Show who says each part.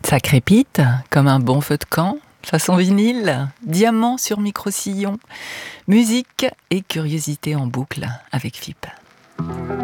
Speaker 1: Ça crépite comme un bon feu de camp, façon vinyle, diamant sur micro-sillon, musique et curiosité en boucle avec FIP.